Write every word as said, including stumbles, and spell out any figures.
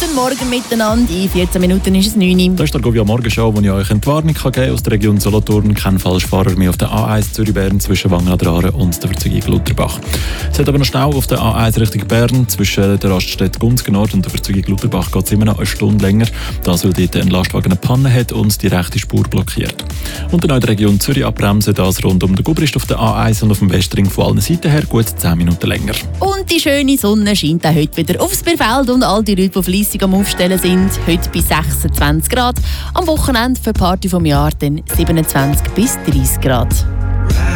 Guten Morgen miteinander. In vierzehn Minuten ist es neun Uhr. Das ist der Govia Morgenshow, wo ich euch eine Warnung geben kann aus der Region Solothurn. Kein Falschfahrer mehr auf der A eins Zürich-Bern zwischen Wangen an der Aare und der Verzweigung Lutherbach. Es hat aber noch Stau auf der A eins Richtung Bern. Zwischen der Raststätte Gunzgen Nord und der Verzweigung Lutherbach geht es immer noch eine Stunde länger. Das, weil dort ein Lastwagen eine Panne hat und die rechte Spur blockiert. Und dann in der Region Zürich abbremsen, das rund um den Gubrist auf der A eins und auf dem Westring von allen Seiten her gut zehn Minuten länger. Und die schöne Sonne scheint auch heute wieder aufs Bierfeld und all die Leute, die fleissig am Aufstellen sind. Heute bis sechsundzwanzig Grad. Am Wochenende für die Party vom Jahr dann siebenundzwanzig bis dreißig Grad.